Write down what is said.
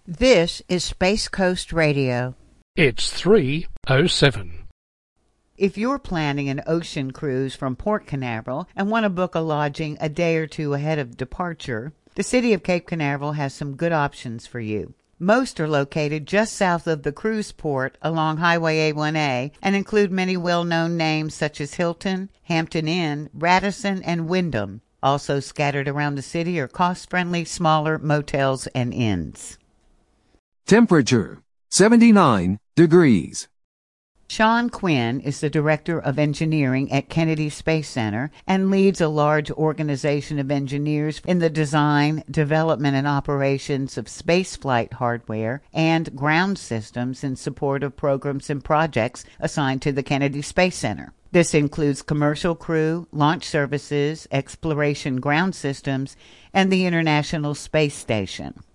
This is Space Coast Radio. It's 3:07. If you're planning an ocean cruise from Port Canaveral and want to book a lodging a day or two ahead of departure, the city of Cape Canaveral has some good options for you. Most are located just south of the cruise port along Highway A1A and include many well-known names such as Hilton, Hampton Inn, Radisson, and Wyndham. Also scattered around the city are cost-friendly smaller motels and inns. Temperature, 79 degrees. Sean Quinn is the Director of Engineering at Kennedy Space Center and leads a large organization of engineers in the design, development, and operations of spaceflight hardware and ground systems in support of programs and projects assigned to the Kennedy Space Center. This includes commercial crew, launch services, exploration ground systems, and the International Space Station.